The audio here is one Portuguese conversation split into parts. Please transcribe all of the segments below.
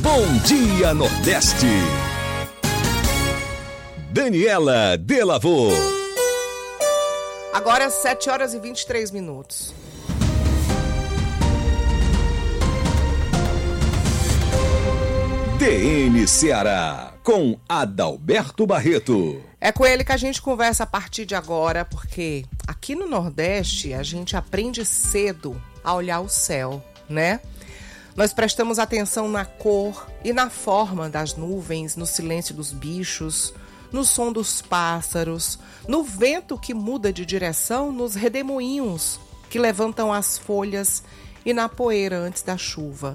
Bom Dia Nordeste. Daniela Delavô. Agora 7h23. DN Ceará, com Adalberto Barreto. É com ele que a gente conversa a partir de agora, porque aqui no Nordeste a gente aprende cedo a olhar o céu, né? Nós prestamos atenção na cor e na forma das nuvens, no silêncio dos bichos, no som dos pássaros, no vento que muda de direção, nos redemoinhos que levantam as folhas e na poeira antes da chuva.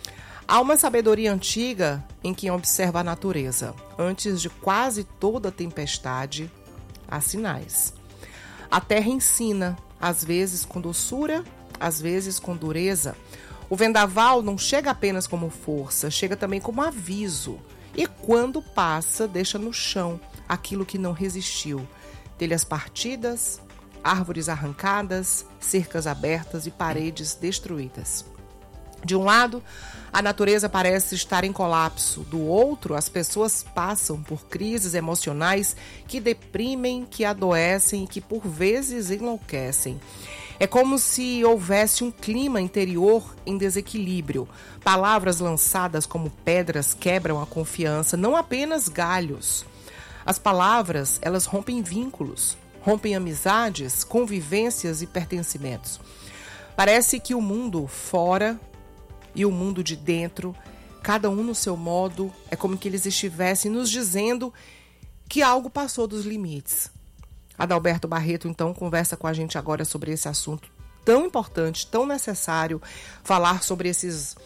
Há uma sabedoria antiga em quem observa a natureza. Antes de quase toda tempestade, há sinais. A terra ensina, às vezes com doçura, às vezes com dureza. O vendaval não chega apenas como força, chega também como aviso. E quando passa, deixa no chão aquilo que não resistiu. Telhas partidas, árvores arrancadas, cercas abertas e paredes destruídas. De um lado, a natureza parece estar em colapso. Do outro, as pessoas passam por crises emocionais que deprimem, que adoecem e que por vezes enlouquecem. É como se houvesse um clima interior em desequilíbrio. Palavras lançadas como pedras quebram a confiança, não apenas galhos. As palavras, elas rompem vínculos, rompem amizades, convivências e pertencimentos. Parece que o mundo fora e o mundo de dentro, cada um no seu modo, é como que eles estivessem nos dizendo que algo passou dos limites. Adalberto Barreto, então, conversa com a gente agora sobre esse assunto tão importante, tão necessário, falar sobre esses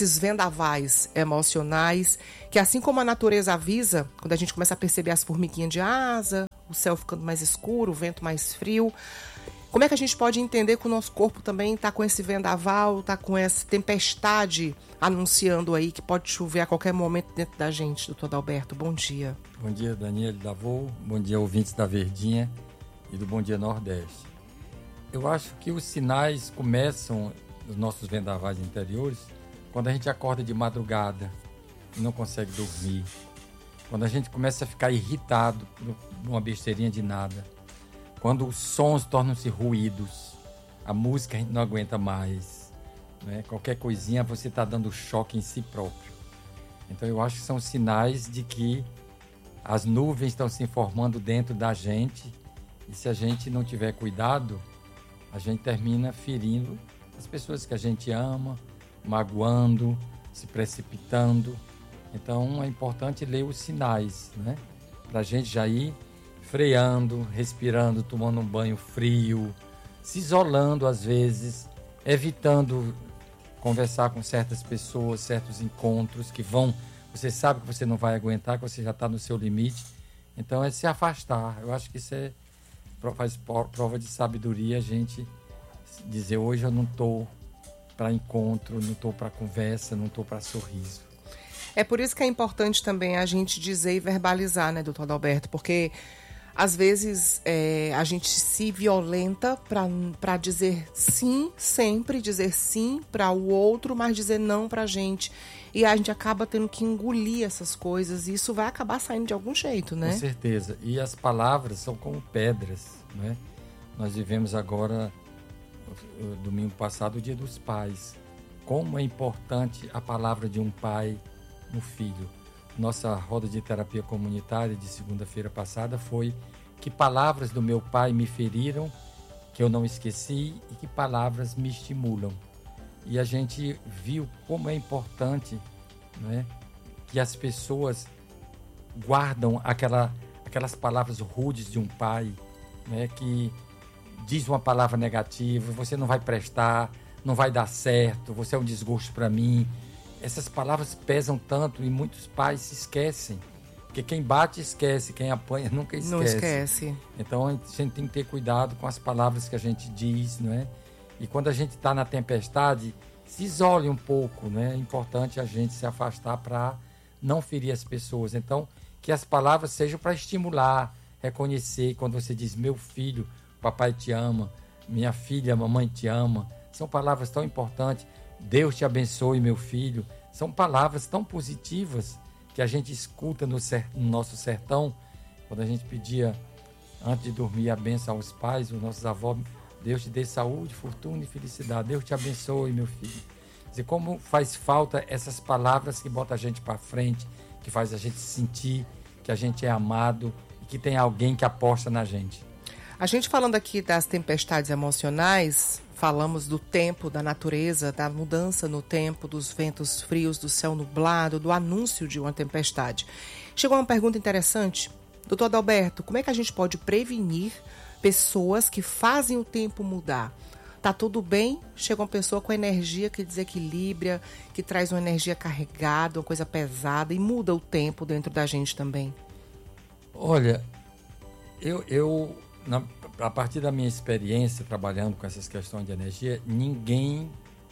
vendavais emocionais, que assim como a natureza avisa, quando a gente começa a perceber as formiguinhas de asa, o céu ficando mais escuro, o vento mais frio, como é que a gente pode entender que o nosso corpo também está com esse vendaval, está com essa tempestade anunciando aí que pode chover a qualquer momento dentro da gente, doutor Adalberto? Bom dia. Bom dia, Daniela Delavô. Bom dia, ouvintes da Verdinha e do Bom Dia Nordeste. Eu acho que os sinais começam nos nossos vendavais interiores quando a gente acorda de madrugada e não consegue dormir. Quando a gente começa a ficar irritado por uma besteirinha de nada. Quando os sons tornam-se ruídos, a música a gente não aguenta mais, né? Qualquer coisinha você está dando choque em si próprio. Então eu acho que são sinais de que as nuvens estão se formando dentro da gente e se a gente não tiver cuidado, a gente termina ferindo as pessoas que a gente ama, magoando, se precipitando. Então é importante ler os sinais, né? Para a gente já ir freando, respirando, tomando um banho frio, se isolando às vezes, evitando conversar com certas pessoas, certos encontros que você sabe que você não vai aguentar, que você já está no seu limite. Então é se afastar. Eu acho que isso faz prova de sabedoria, a gente dizer: hoje eu não estou para encontro, não estou para conversa, não estou para sorriso. É por isso que é importante também a gente dizer e verbalizar, né, doutor Adalberto? Porque às vezes a gente se violenta para dizer sim sempre, dizer sim para o outro, mas dizer não para a gente. E a gente acaba tendo que engolir essas coisas e isso vai acabar saindo de algum jeito, né? Com certeza. E as palavras são como pedras, né? Nós vivemos agora, domingo passado, o Dia dos Pais. Como é importante a palavra de um pai no filho. Nossa roda de terapia comunitária de segunda-feira passada foi: que palavras do meu pai me feriram, que eu não esqueci, e que palavras me estimulam. E a gente viu como é importante, né, que as pessoas guardam aquelas palavras rudes de um pai, né, que diz uma palavra negativa: você não vai prestar, não vai dar certo, você é um desgosto para mim. Essas palavras pesam tanto e muitos pais se esquecem. Porque quem bate esquece, quem apanha nunca esquece. Não esquece. Então a gente tem que ter cuidado com as palavras que a gente diz, não é? E quando a gente está na tempestade, se isole um pouco, né? É importante a gente se afastar para não ferir as pessoas. Então, que as palavras sejam para estimular, reconhecer. Quando você diz: meu filho, papai te ama, minha filha, mamãe te ama. São palavras tão importantes. Deus te abençoe, meu filho. São palavras tão positivas que a gente escuta no nosso sertão, quando a gente pedia, antes de dormir, a bênção aos pais, os nossos avós: Deus te dê saúde, fortuna e felicidade. Deus te abençoe, meu filho. Dizer, como faz falta essas palavras que botam a gente para frente, que faz a gente sentir que a gente é amado e que tem alguém que aposta na gente. A gente falando aqui das tempestades emocionais, falamos do tempo, da natureza, da mudança no tempo, dos ventos frios, do céu nublado, do anúncio de uma tempestade. Chegou uma pergunta interessante. Doutor Adalberto, como é que a gente pode prevenir pessoas que fazem o tempo mudar? Tá tudo bem, chega uma pessoa com energia que desequilibra, que traz uma energia carregada, uma coisa pesada e muda o tempo dentro da gente também. Olha, a partir da minha experiência trabalhando com essas questões de energia, ninguém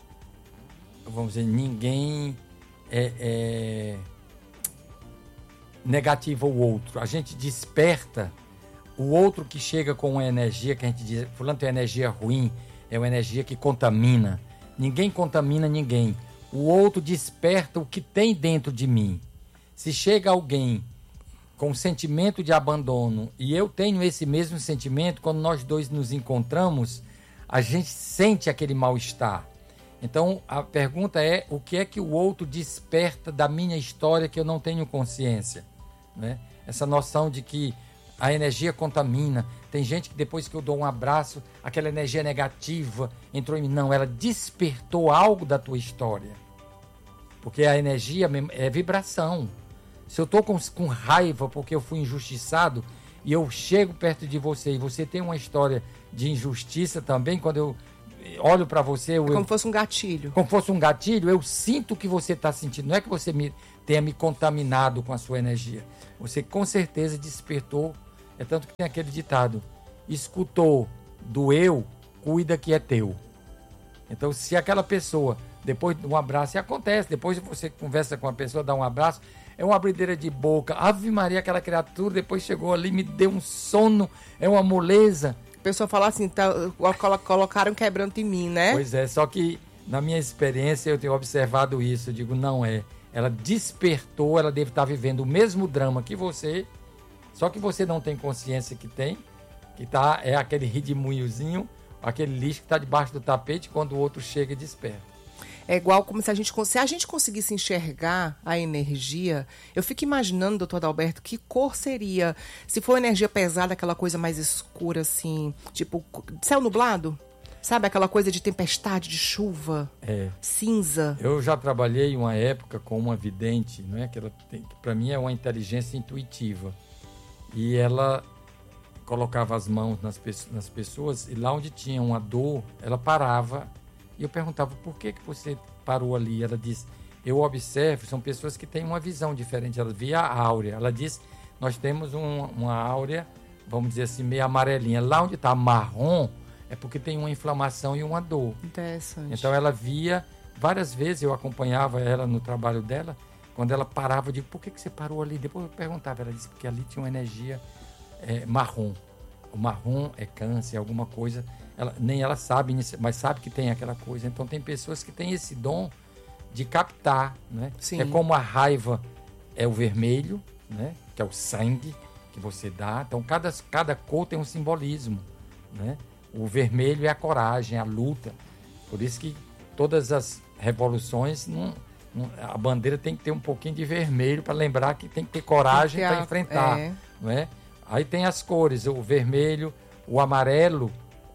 negativa o outro. A gente desperta o outro que chega com uma energia que a gente diz, fulano tem energia ruim, é uma energia que contamina. Ninguém contamina ninguém. O outro desperta o que tem dentro de mim. Se chega alguém com sentimento de abandono e eu tenho esse mesmo sentimento, quando nós dois nos encontramos, a gente sente aquele mal-estar. Então a pergunta é: o que é que o outro desperta da minha história que eu não tenho consciência, né? Essa noção de que a energia contamina. Tem gente que depois que eu dou um abraço, aquela energia negativa entrou em mim. Não, ela despertou algo da tua história. Porque a energia é vibração. Se eu estou com raiva porque eu fui injustiçado e eu chego perto de você e você tem uma história de injustiça também, quando eu olho para você... Como fosse um gatilho. Como fosse um gatilho, eu sinto o que você está sentindo. Não é que você tenha me contaminado com a sua energia. Você com certeza despertou. É tanto que tem aquele ditado: escutou, doeu, cuida que é teu. Então, se aquela pessoa, depois de um abraço, e acontece, depois você conversa com a pessoa, dá um abraço, é uma abrideira de boca. Ave Maria, aquela criatura depois chegou ali, me deu um sono, é uma moleza. A pessoa fala assim, colocaram quebranto em mim, né? Pois é, só que na minha experiência eu tenho observado isso. Eu digo, não é. Ela despertou, ela deve estar vivendo o mesmo drama que você, só que você não tem consciência que tem, é aquele redemoinhozinho, aquele lixo que está debaixo do tapete, quando o outro chega e desperta. É igual como se a gente conseguisse enxergar a energia. Eu fico imaginando, doutor Adalberto, que cor seria, se for energia pesada, aquela coisa mais escura, assim, tipo céu nublado? Sabe, aquela coisa de tempestade, de chuva, cinza. Eu já trabalhei uma época com uma vidente, não é? Que para mim é uma inteligência intuitiva. E ela colocava as mãos nas pessoas e lá onde tinha uma dor, ela parava. E eu perguntava, por que você parou ali? Ela disse, eu observo, são pessoas que têm uma visão diferente. Ela via a áurea. Ela disse, nós temos uma áurea, vamos dizer assim, meio amarelinha. Lá onde está marrom, é porque tem uma inflamação e uma dor. Interessante. Então ela via, várias vezes eu acompanhava ela no trabalho dela, quando ela parava, eu digo, por que você parou ali? Depois eu perguntava, ela disse, porque ali tinha uma energia marrom. O marrom é câncer, alguma coisa, nem ela sabe, mas sabe que tem aquela coisa. Então tem pessoas que têm esse dom de captar, né? Sim. É como a raiva é o vermelho, né? Que é o sangue que você dá. Então cada cor tem um simbolismo, né? O vermelho é a coragem, a luta. Por isso que todas as revoluções, a bandeira tem que ter um pouquinho de vermelho para lembrar que tem que ter coragem para enfrentar. Não é? Aí tem as cores, o vermelho, o amarelo,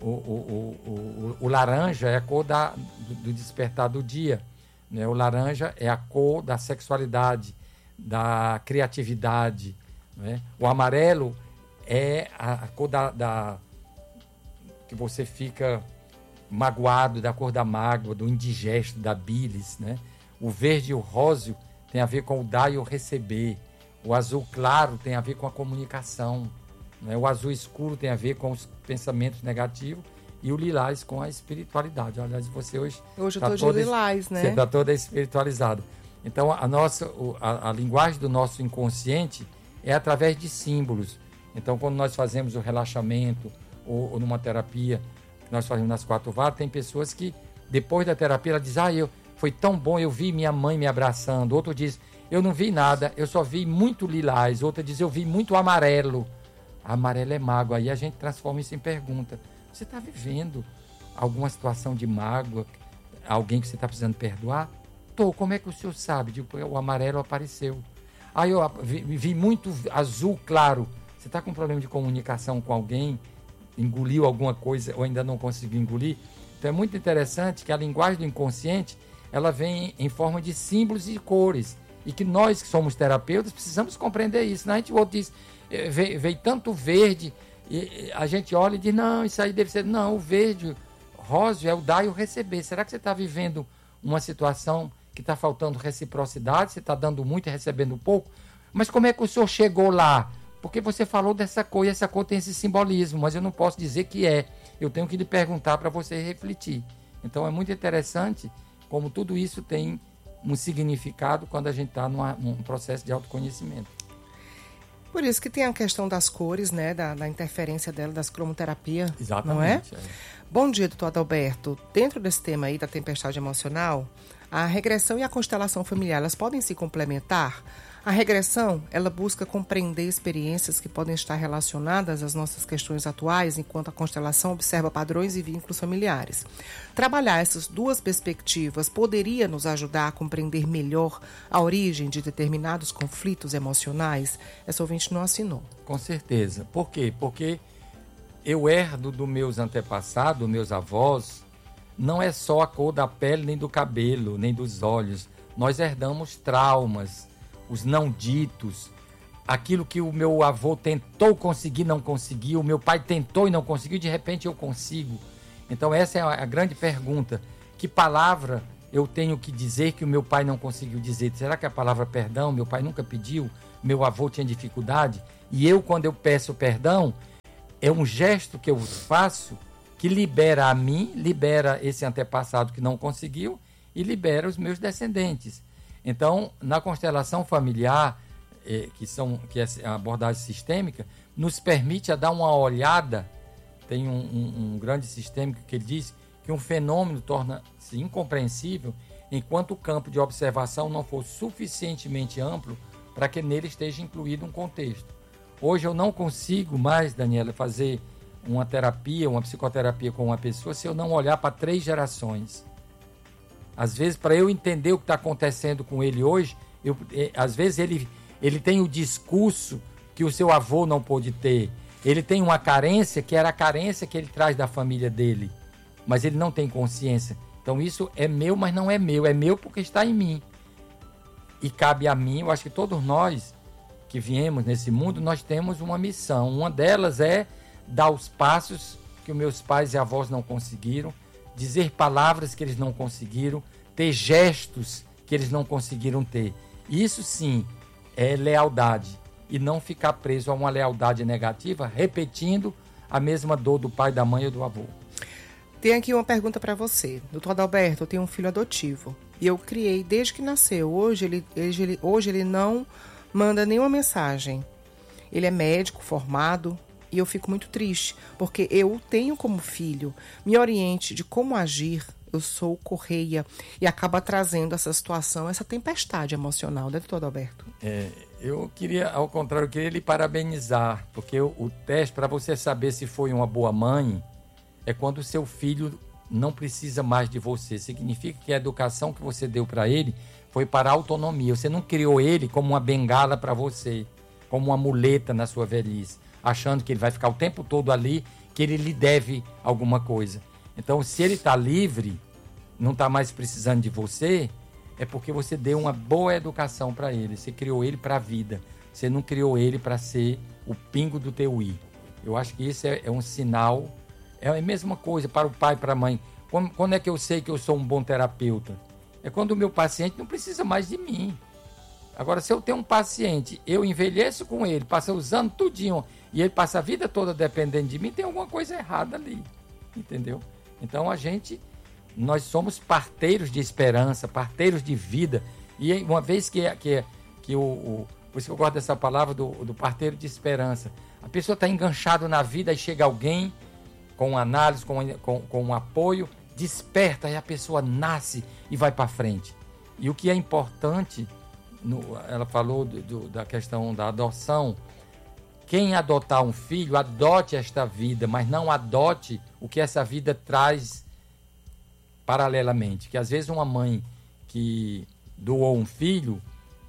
o laranja é a cor do despertar do dia. Né? O laranja é a cor da sexualidade, da criatividade. Né? O amarelo é a cor que você fica magoado, da cor da mágoa, do indigesto, da bilis. Né? O verde e o róseo tem a ver com o dar e o receber. O azul claro tem a ver com a comunicação. Né? O azul escuro tem a ver com os pensamentos negativos. E o lilás com a espiritualidade. Aliás, você hoje eu estou de lilás, né? Você está toda espiritualizada. Então, a linguagem do nosso inconsciente é através de símbolos. Então, quando nós fazemos o relaxamento ou numa terapia que nós fazemos nas 4 varas, tem pessoas que, depois da terapia, ela diz, foi tão bom, eu vi minha mãe me abraçando. Outro diz, eu não vi nada, eu só vi muito lilás. Outro diz, eu vi muito amarelo. Amarelo é mágoa. Aí a gente transforma isso em pergunta. Você está vivendo alguma situação de mágoa? Alguém que você está precisando perdoar? Tô, como é que o senhor sabe? Digo, o amarelo apareceu. Aí eu vi muito azul claro. Você está com problema de comunicação com alguém? Engoliu alguma coisa ou ainda não conseguiu engolir? Então é muito interessante que a linguagem do inconsciente, ela vem em forma de símbolos e cores. E que nós que somos terapeutas precisamos compreender isso. Né? A gente outro diz, veio tanto verde, e a gente olha e diz, não, isso aí deve ser... Não, o verde, rosa é o dar e o receber. Será que você está vivendo uma situação que está faltando reciprocidade? Você está dando muito e recebendo pouco? Mas como é que o senhor chegou lá? Porque você falou dessa cor e essa cor tem esse simbolismo, mas eu não posso dizer que é. Eu tenho que lhe perguntar para você refletir. Então é muito interessante como tudo isso tem um significado quando a gente está num processo de autoconhecimento. Por isso que tem a questão das cores, né, da interferência dela, das cromoterapia. Exatamente. Não é? Bom dia, doutor Adalberto. Dentro desse tema aí da tempestade emocional, a regressão e a constelação familiar, elas podem se complementar? A regressão, ela busca compreender experiências que podem estar relacionadas às nossas questões atuais, enquanto a constelação observa padrões e vínculos familiares. Trabalhar essas duas perspectivas poderia nos ajudar a compreender melhor a origem de determinados conflitos emocionais? Essa ouvinte não assinou. Com certeza. Por quê? Porque eu herdo dos meus antepassados, dos meus avós, não é só a cor da pele, nem do cabelo, nem dos olhos. Nós herdamos traumas, os não ditos, aquilo que o meu avô tentou conseguir, não conseguiu, o meu pai tentou e não conseguiu, de repente eu consigo. Então essa é a grande pergunta. Que palavra eu tenho que dizer que o meu pai não conseguiu dizer? Será que a palavra perdão, meu pai nunca pediu, meu avô tinha dificuldade? E eu, quando eu peço perdão, é um gesto que eu faço que libera a mim, libera esse antepassado que não conseguiu e libera os meus descendentes. Então, na constelação familiar, que é a abordagem sistêmica, nos permite a dar uma olhada. Tem um grande sistêmico que ele diz que um fenômeno torna-se incompreensível enquanto o campo de observação não for suficientemente amplo para que nele esteja incluído um contexto. Hoje eu não consigo mais, Daniela, fazer uma terapia, uma psicoterapia com uma pessoa se eu não olhar para 3 gerações. Às vezes, para eu entender o que está acontecendo com ele hoje, às vezes ele tem o discurso que o seu avô não pôde ter. Ele tem uma carência que era a carência que ele traz da família dele. Mas ele não tem consciência. Então isso é meu, mas não é meu. É meu porque está em mim. E cabe a mim, eu acho que todos nós que viemos nesse mundo, nós temos uma missão. Uma delas é dar os passos que os meus pais e avós não conseguiram, dizer palavras que eles não conseguiram, ter gestos que eles não conseguiram ter. Isso sim é lealdade. E não ficar preso a uma lealdade negativa, repetindo a mesma dor do pai, da mãe ou do avô. Tem aqui uma pergunta para você. Doutor Adalberto, eu tenho um filho adotivo. E eu criei desde que nasceu. Hoje ele não manda nenhuma mensagem. Ele é médico formado. E eu fico muito triste, porque eu o tenho como filho. Me oriente de como agir. Eu sou correia e acaba trazendo essa situação, essa tempestade emocional, né, doutor Adalberto? Eu queria, ao contrário, eu queria lhe parabenizar, porque o teste para você saber se foi uma boa mãe é quando o seu filho não precisa mais de você. Significa que a educação que você deu para ele foi para a autonomia. Você não criou ele como uma bengala para você, como uma muleta na sua velhice, achando que ele vai ficar o tempo todo ali, que ele lhe deve alguma coisa. Então, se ele está livre, não está mais precisando de você, é porque você deu uma boa educação para ele. Você criou ele para a vida. Você não criou ele para ser o pingo do teu i. Eu acho que isso é um sinal. É a mesma coisa para o pai e para a mãe. Quando é que eu sei que eu sou um bom terapeuta? É quando o meu paciente não precisa mais de mim. Agora, se eu tenho um paciente, eu envelheço com ele, passa usando tudinho, e ele passa a vida toda dependendo de mim, tem alguma coisa errada ali. Entendeu? Então, nós somos parteiros de esperança, parteiros de vida. E uma vez que por isso que eu gosto dessa palavra do parteiro de esperança. A pessoa está enganchada na vida e chega alguém com análise, com um apoio, desperta e a pessoa nasce e vai para frente. E o que é importante, ela falou da questão da adoção. Quem adotar um filho, adote esta vida, mas não adote o que essa vida traz paralelamente. Que às vezes uma mãe que doou um filho,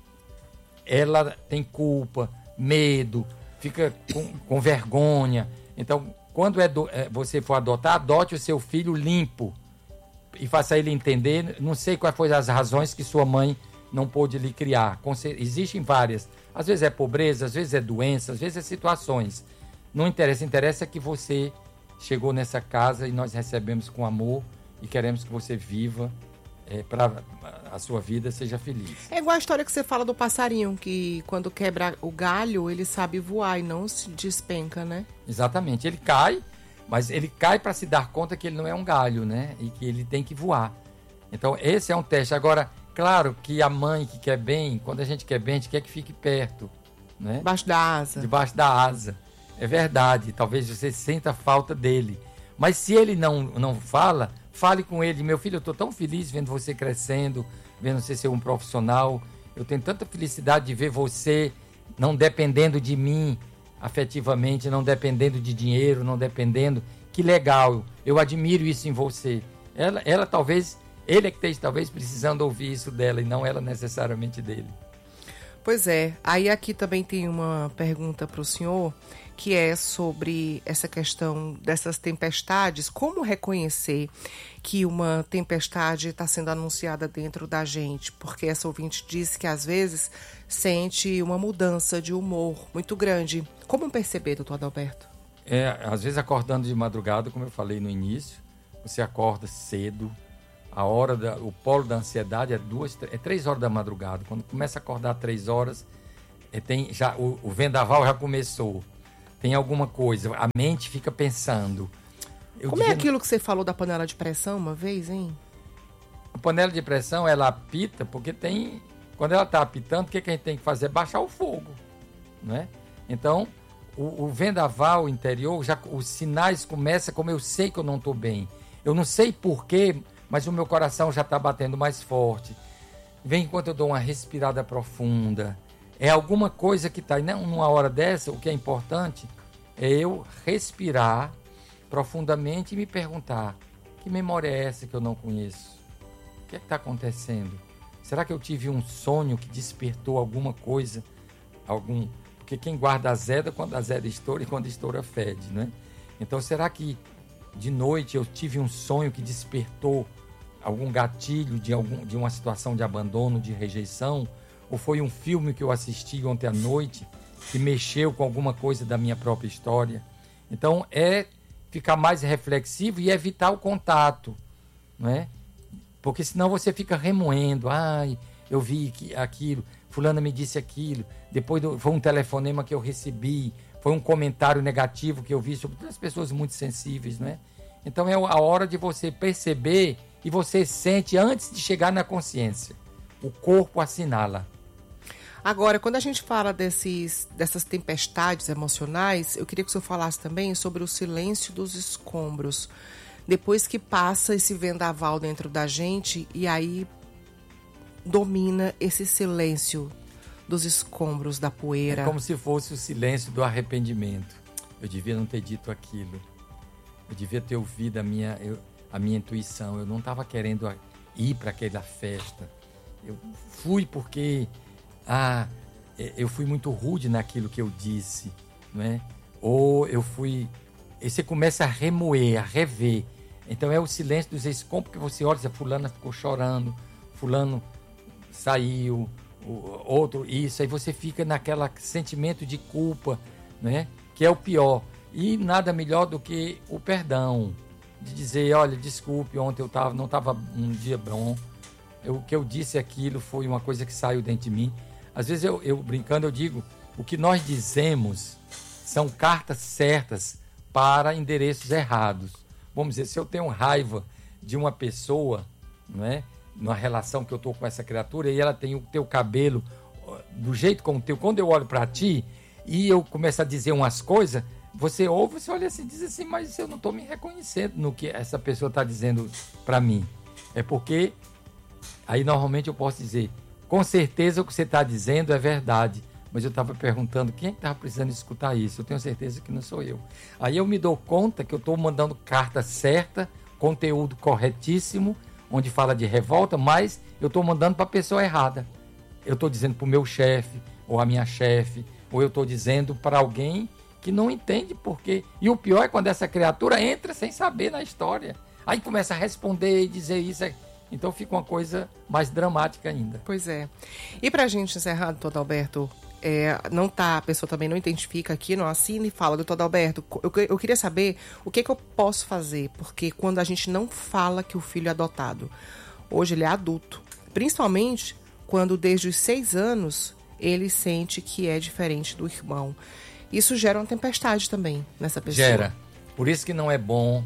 ela tem culpa, medo, fica com vergonha. Então, quando você for adotar, adote o seu filho limpo e faça ele entender. Não sei quais foram as razões que sua mãe não pôde lhe criar. Existem várias. Às vezes é pobreza, às vezes é doença, às vezes é situações. Não interessa. Interessa que você chegou nessa casa e nós recebemos com amor e queremos que você viva para a sua vida seja feliz. É igual a história que você fala do passarinho, que quando quebra o galho, ele sabe voar e não se despenca, né? Exatamente. Ele cai, mas ele cai para se dar conta que ele não é um galho, né? E que ele tem que voar. Então, esse é um teste. Agora, claro que a mãe que quer bem, quando a gente quer bem, a gente quer que fique perto, né? Debaixo da asa. Debaixo da asa. É verdade. Talvez você sinta falta dele. Mas se ele não fala, fale com ele. Meu filho, eu estou tão feliz vendo você crescendo, vendo você ser um profissional. Eu tenho tanta felicidade de ver você não dependendo de mim afetivamente, não dependendo de dinheiro, não dependendo. Que legal, eu admiro isso em você. Ela talvez, ele é que esteja talvez precisando ouvir isso dela e não ela necessariamente dele. Pois é, aí aqui também tem uma pergunta para o senhor, que é sobre essa questão dessas tempestades. Como reconhecer que uma tempestade está sendo anunciada dentro da gente? Porque essa ouvinte disse que às vezes sente uma mudança de humor muito grande. Como perceber, doutor Adalberto? Às vezes acordando de madrugada, como eu falei no início, você acorda cedo. O polo da ansiedade é 3 horas da madrugada. Quando começa a acordar 3 horas, o vendaval já começou. Tem alguma coisa, a mente fica pensando. Como é aquilo que você falou da panela de pressão uma vez, hein? A panela de pressão, ela apita, porque quando ela está apitando, o que a gente tem que fazer? Baixar o fogo, né? Então, o vendaval interior, os sinais começam como eu sei que eu não estou bem. Eu não sei porquê, mas o meu coração já está batendo mais forte. Vem enquanto eu dou uma respirada profunda. É alguma coisa que está... Numa hora dessa, o que é importante é eu respirar profundamente e me perguntar: que memória é essa que eu não conheço? O que é que está acontecendo? Será que eu tive um sonho que despertou alguma coisa? Porque quem guarda azeda, quando azeda estoura e quando estoura fede, né? Então, será que de noite eu tive um sonho que despertou algum gatilho de uma situação de abandono, de rejeição? Ou foi um filme que eu assisti ontem à noite que mexeu com alguma coisa da minha própria história? Então, é ficar mais reflexivo e evitar o contato, não é? Porque senão você fica remoendo. Eu vi aquilo, fulana me disse aquilo, depois foi um telefonema que eu recebi, foi um comentário negativo que eu vi sobre as pessoas muito sensíveis, não é? Então, é a hora de você perceber e você sente antes de chegar na consciência. O corpo assinala. Agora, quando a gente fala dessas tempestades emocionais, eu queria que o senhor falasse também sobre o silêncio dos escombros. Depois que passa esse vendaval dentro da gente, e aí domina esse silêncio dos escombros, da poeira. É como se fosse o silêncio do arrependimento. Eu devia não ter dito aquilo. Eu devia ter ouvido a minha intuição. Eu não estava querendo ir para aquela festa. Eu fui porque... eu fui muito rude naquilo que eu disse, não é? Ou eu fui... E você começa a remoer, a rever. Então é o silêncio dos escombros que você olha, fulano ficou chorando, fulano saiu, outro isso, aí você fica naquele sentimento de culpa, né? Que é o pior. E nada melhor do que o perdão, de dizer: olha, desculpe, ontem não estava um dia bom, o que eu disse aquilo foi uma coisa que saiu dentro de mim. Às vezes eu brincando, eu digo, o que nós dizemos são cartas certas para endereços errados. Vamos dizer, se eu tenho raiva de uma pessoa, não é? Numa relação que eu estou com essa criatura, e ela tem o teu cabelo do jeito como o teu, quando eu olho para ti e eu começo a dizer umas coisas, você ouve, você olha assim e diz assim, mas eu não estou me reconhecendo no que essa pessoa está dizendo para mim. É porque, aí normalmente eu posso dizer, com certeza o que você está dizendo é verdade, mas eu estava perguntando quem é que estava precisando escutar isso. Eu tenho certeza que não sou eu. Aí eu me dou conta que eu estou mandando carta certa, conteúdo corretíssimo, onde fala de revolta, mas eu estou mandando para a pessoa errada. Eu estou dizendo para o meu chefe, ou a minha chefe, ou eu estou dizendo para alguém que não entende por quê. E o pior é quando essa criatura entra sem saber na história. Aí começa a responder e dizer isso. Então fica uma coisa mais dramática ainda. Pois é. E pra gente encerrar, doutor Adalberto, a pessoa também não identifica aqui, não assina e fala, doutor Adalberto, eu queria saber o que eu posso fazer, porque quando a gente não fala que o filho é adotado, hoje ele é adulto, principalmente quando desde os 6 anos ele sente que é diferente do irmão. Isso gera uma tempestade também nessa pessoa. Gera. Por isso que não é bom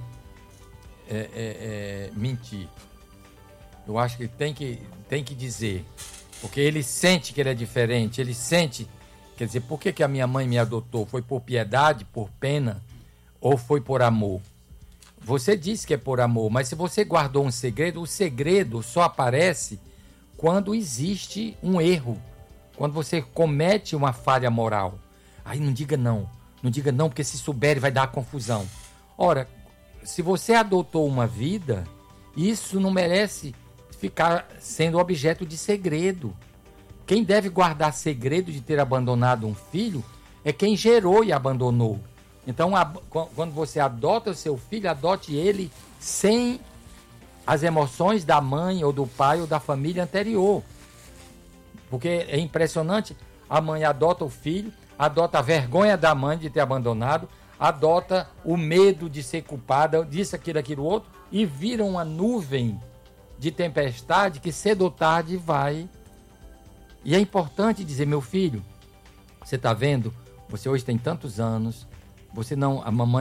mentir. Eu acho que tem que dizer. Porque ele sente que ele é diferente. Ele sente... Quer dizer, por que a minha mãe me adotou? Foi por piedade, por pena? Ou foi por amor? Você disse que é por amor, mas se você guardou um segredo, o segredo só aparece quando existe um erro. Quando você comete uma falha moral. Aí não diga não. Não diga não, porque se souber vai dar confusão. Ora, se você adotou uma vida, isso não merece ficar sendo objeto de segredo. Quem deve guardar segredo de ter abandonado um filho é quem gerou e abandonou. Então, quando você adota o seu filho, adote ele sem as emoções da mãe ou do pai ou da família anterior. Porque é impressionante, a mãe adota o filho, adota a vergonha da mãe de ter abandonado, adota o medo de ser culpada, disso, aquilo, outro, e vira uma nuvem de tempestade que cedo ou tarde vai. E é importante dizer, meu filho, você está vendo, você hoje tem tantos anos, você não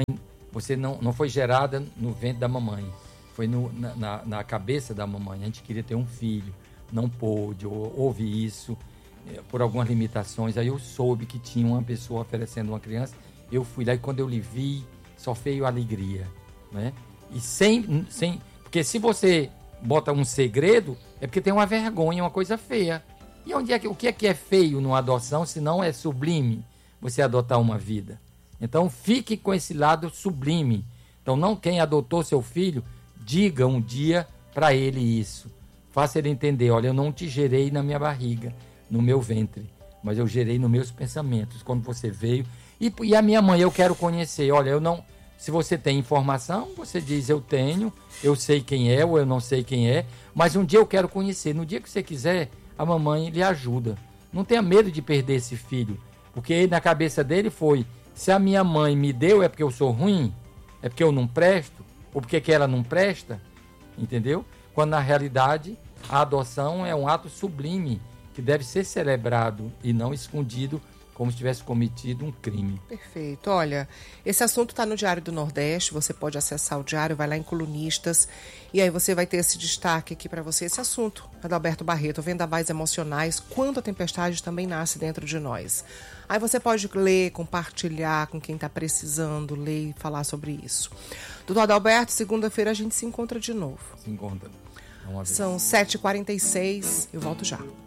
foi gerada no ventre da mamãe, foi na cabeça da mamãe, a gente queria ter um filho, não pôde, houve isso, por algumas limitações, aí eu soube que tinha uma pessoa oferecendo uma criança, eu fui lá e quando eu lhe vi, só veio alegria, né? E porque se você bota um segredo, é porque tem uma vergonha, uma coisa feia. E o que é feio numa adoção, se não é sublime você adotar uma vida? Então fique com esse lado sublime. Então não quem adotou seu filho, diga um dia para ele isso. Faça ele entender, olha, eu não te gerei na minha barriga, no meu ventre, mas eu gerei nos meus pensamentos, quando você veio. E a minha mãe eu quero conhecer, olha, eu não... Se você tem informação, você diz, eu tenho, eu sei quem é ou eu não sei quem é, mas um dia eu quero conhecer. No dia que você quiser, a mamãe lhe ajuda. Não tenha medo de perder esse filho, porque na cabeça dele foi, se a minha mãe me deu é porque eu sou ruim, é porque eu não presto, ou porque que ela não presta, entendeu? Quando na realidade a adoção é um ato sublime, que deve ser celebrado e não escondido, como se tivesse cometido um crime. Perfeito. Olha, esse assunto está no Diário do Nordeste, você pode acessar o Diário, vai lá em Colunistas, e aí você vai ter esse destaque aqui para você, esse assunto, Adalberto Barreto, Vendavais Emocionais, quando a tempestade também nasce dentro de nós. Aí você pode ler, compartilhar com quem está precisando, ler e falar sobre isso. Doutor Adalberto, segunda-feira a gente se encontra de novo. Se encontra. São 7h46, eu volto já.